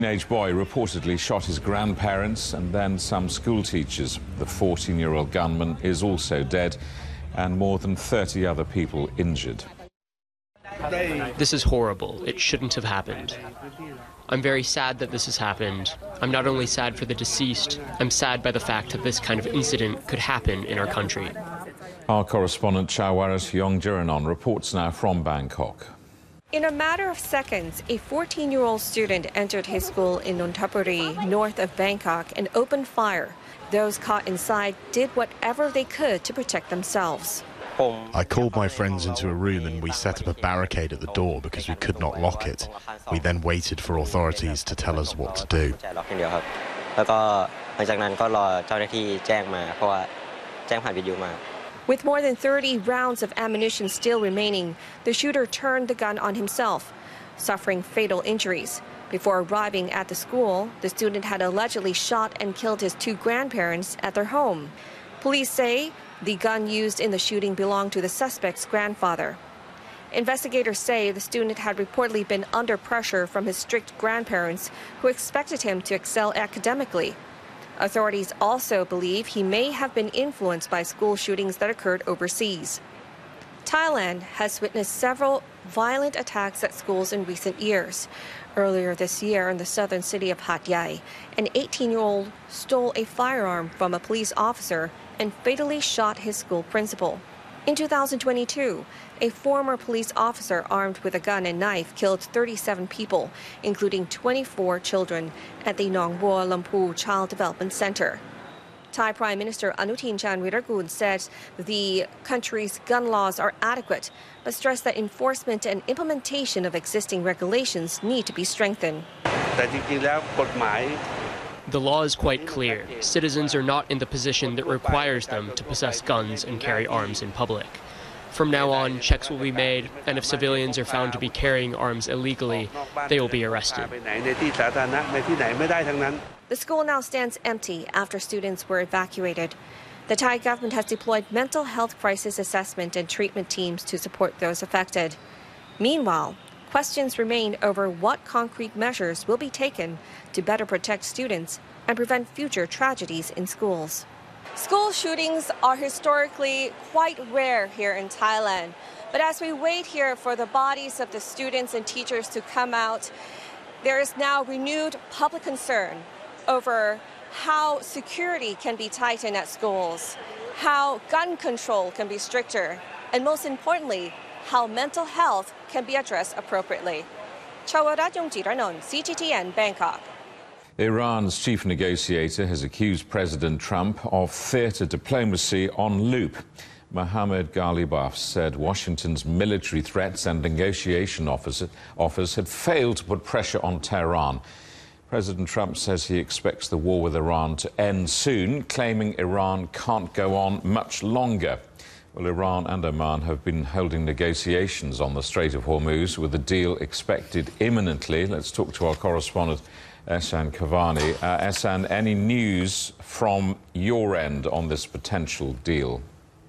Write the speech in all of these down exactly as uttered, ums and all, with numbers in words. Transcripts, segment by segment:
Teenage boy reportedly shot his grandparents and then some school teachers. The fourteen-year-old gunman is also dead and more than thirty other people injured. This is horrible. It shouldn't have happened. I'm very sad that this has happened. I'm not only sad for the deceased, I'm sad by the fact that this kind of incident could happen in our country. Our correspondent Chawaras Yongjiranon reports now from Bangkok. In a matter of seconds, a fourteen-year-old student entered his school in Nonthaburi, north of Bangkok, and opened fire. Those caught inside did whatever they could to protect themselves. I called my friends into a room and we set up a barricade at the door because we could not lock it. We then waited for authorities to tell us what to do. With more than thirty rounds of ammunition still remaining, the shooter turned the gun on himself, suffering fatal injuries. Before arriving at the school, the student had allegedly shot and killed his two grandparents at their home. Police say the gun used in the shooting belonged to the suspect's grandfather. Investigators say the student had reportedly been under pressure from his strict grandparents, who expected him to excel academically. Authorities also believe he may have been influenced by school shootings that occurred overseas. Thailand has witnessed several violent attacks at schools in recent years. Earlier this year in the southern city of Hat Yai, an eighteen-year-old stole a firearm from a police officer and fatally shot his school principal. In two thousand twenty-two, a former police officer armed with a gun and knife killed thirty-seven people, including twenty-four children, at the Nong Bua Lampu Child Development Center. Thai Prime Minister Anutin Charnvirakul said the country's gun laws are adequate, but stressed that enforcement and implementation of existing regulations need to be strengthened. The law is quite clear. Citizens are not in the position that requires them to possess guns and carry arms in public. From now on, checks will be made, and if civilians are found to be carrying arms illegally, they will be arrested. The school now stands empty after students were evacuated. The Thai government has deployed mental health crisis assessment and treatment teams to support those affected. Meanwhile, questions remain over what concrete measures will be taken to better protect students and prevent future tragedies in schools. School shootings are historically quite rare here in Thailand. But as we wait here for the bodies of the students and teachers to come out, there is now renewed public concern over how security can be tightened at schools, how gun control can be stricter, and most importantly, how mental health can be addressed appropriately. Chawarat Yongjiranon, C G T N, Bangkok. Iran's chief negotiator has accused President Trump of theater diplomacy on loop. Mohammad Ghalibaf said Washington's military threats and negotiation offers, offers had failed to put pressure on Tehran. President Trump says he expects the war with Iran to end soon, claiming Iran can't go on much longer. Well, Iran and Oman have been holding negotiations on the Strait of Hormuz, with a deal expected imminently. Let's talk to our correspondent, Ehsan Kavani. Uh, Ehsan, any news from your end on this potential deal?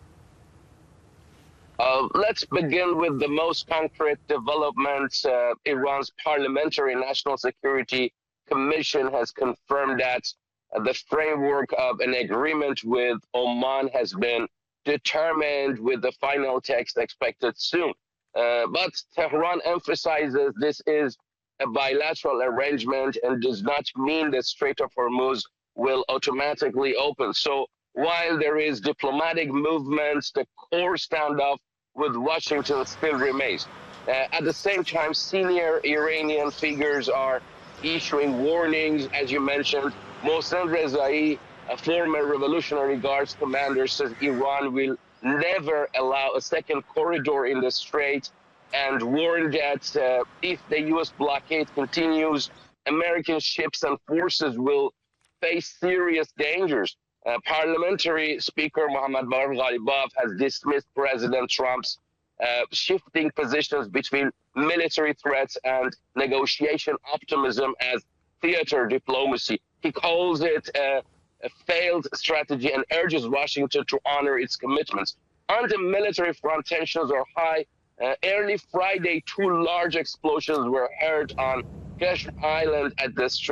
Uh, let's begin with the most concrete developments. Uh, Iran's Parliamentary National Security Commission has confirmed that uh, the framework of an agreement with Oman has been determined, with the final text expected soon. Uh, but Tehran emphasizes this is a bilateral arrangement and does not mean the Strait of Hormuz will automatically open. So while there is diplomatic movements, the core standoff with Washington still remains. Uh, at the same time, senior Iranian figures are issuing warnings. As you mentioned, Mohsen Rezai, a former Revolutionary Guards commander, says Iran will never allow a second corridor in the Strait, and warned that uh, if the U S blockade continues, American ships and forces will face serious dangers. Uh, Parliamentary Speaker Mohammad Bagher Ghalibaf has dismissed President Trump's uh, shifting positions between military threats and negotiation optimism as theater diplomacy. He calls it uh, a failed strategy and urges Washington to honor its commitments. On the military front, tensions are high. Uh, early Friday, two large explosions were heard on Turkish island at the